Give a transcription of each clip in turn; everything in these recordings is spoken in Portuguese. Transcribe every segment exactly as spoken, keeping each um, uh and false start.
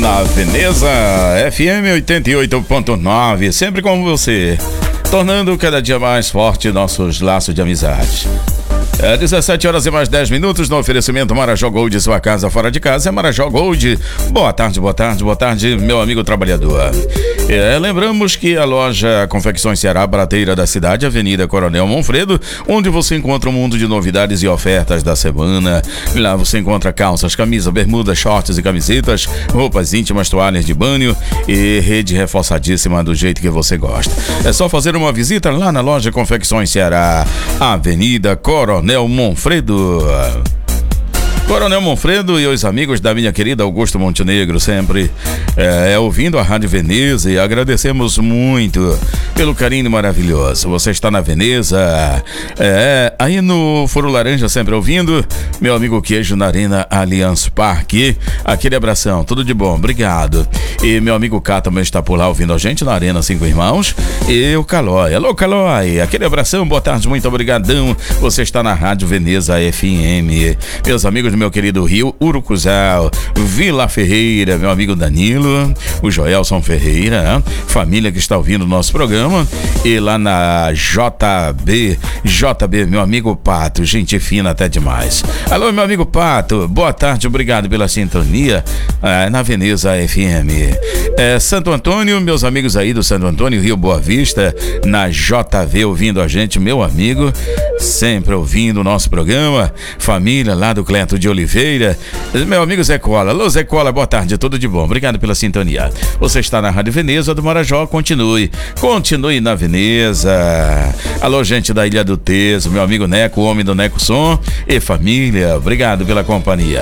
na Veneza F M oitenta e oito ponto nove, sempre com você, tornando cada dia mais forte nossos laços de amizade. É dezessete horas e mais dez minutos no oferecimento Marajó Gold, sua casa fora de casa é Marajó Gold. Boa tarde, boa tarde, boa tarde, meu amigo trabalhador. É, lembramos que a loja Confecções Ceará, Brateira da cidade, Avenida Coronel Monfredo, onde você encontra um mundo de novidades e ofertas da semana. Lá você encontra calças, camisas, bermudas, shorts e camisetas, roupas íntimas, toalhas de banho e rede reforçadíssima do jeito que você gosta. É só fazer uma visita lá na loja Confecções Ceará, Avenida Coronel Monfredo. Coronel Monfredo e os amigos da minha querida Augusto Montenegro, sempre é, ouvindo a Rádio Veneza, e agradecemos muito pelo carinho maravilhoso. Você está na Veneza, é, aí no Foro Laranja, sempre ouvindo, meu amigo Queijo na Arena Allianz Parque, aquele abração, tudo de bom, obrigado. E meu amigo Cá também está por lá ouvindo a gente na Arena Cinco Irmãos, e o Calói, alô Calói, aquele abração, boa tarde, muito obrigadão. Você está na Rádio Veneza F M, meus amigos meu querido Rio Urucuzal, Vila Ferreira, meu amigo Danilo, o Joelson Ferreira, né? Família que está ouvindo o nosso programa, e lá na J B, J B, meu amigo Pato, gente fina até demais. Alô, meu amigo Pato, boa tarde, obrigado pela sintonia é, na Veneza F M. É, Santo Antônio, meus amigos aí do Santo Antônio, Rio Boa Vista, na J V ouvindo a gente, meu amigo, sempre ouvindo o nosso programa. Família lá do Cleto de Oliveira, meu amigo Zé Cola. Alô Zé Cola, boa tarde, tudo de bom, obrigado pela sintonia. Você está na Rádio Veneza do Marajó, continue, continue na Veneza. Alô gente da Ilha do Teso, meu amigo Neco, o homem do Neco Som e família, obrigado pela companhia.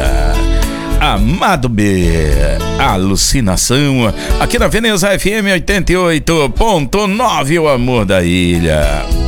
Amado B, alucinação, aqui na Veneza F M oitenta e oito ponto nove, o amor da ilha.